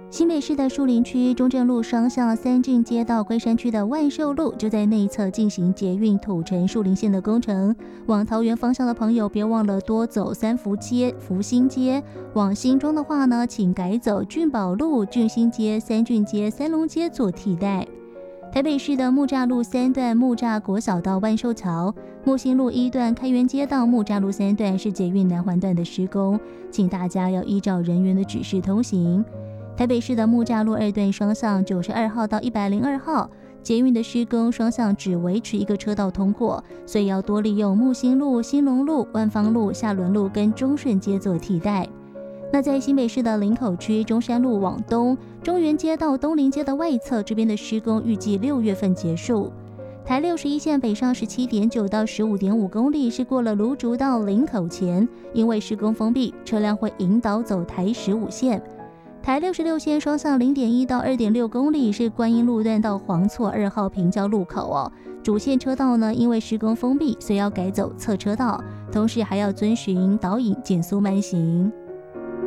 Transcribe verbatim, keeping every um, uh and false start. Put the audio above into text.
新北市的树林区中正路双向三郡街到龟山区的万寿路就在内侧进行捷运土城树林线的工程，往桃园方向的朋友别忘了多走三福街、福兴街，往新庄的话呢，请改走郡宝路、郡新街、三郡街、三龙街做替代。台北市的木栅路三段木栅国小到万寿桥、木星路一段开元街到木栅路三段是捷运南环段的施工，请大家要依照人员的指示通行。台北市的木栅路二段双向九十二号到一百零二号，捷运的施工双向只维持一个车道通过，所以要多利用木星路、兴隆路、万芳路、下仑路跟中顺街做替代。那在新北市的林口区中山路往东、中原街到东林街的外侧，这边的施工预计六月份结束。台六十一线北上 十七点九到十五点五公里是过了芦竹到林口前，因为施工封闭，车辆会引导走台十五线。台六十六线双向 零点一到二点六公里是观音路段到黄厝二号平交路口哦，主线车道呢因为施工封闭，所以要改走侧车道，同时还要遵循导引减速慢行。